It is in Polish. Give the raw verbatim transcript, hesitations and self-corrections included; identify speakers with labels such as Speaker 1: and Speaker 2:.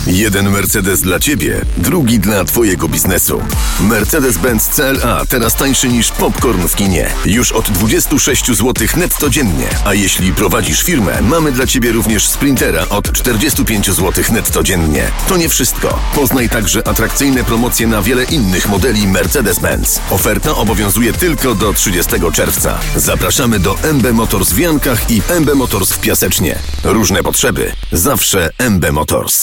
Speaker 1: Jeden Mercedes dla Ciebie, drugi dla Twojego biznesu. Mercedes-Benz C L A teraz tańszy niż popcorn w kinie. Już od dwadzieścia sześć złotych netto dziennie. A jeśli prowadzisz firmę, mamy dla Ciebie również Sprintera od czterdzieści pięć złotych netto dziennie. To nie wszystko. Poznaj także atrakcyjne promocje na wiele innych modeli Mercedes-Benz. Oferta obowiązuje tylko do trzydziestego czerwca. Zapraszamy do M B Motors w Jankach i M B Motors w Piasecznie. Różne potrzeby. Zawsze M B Motors.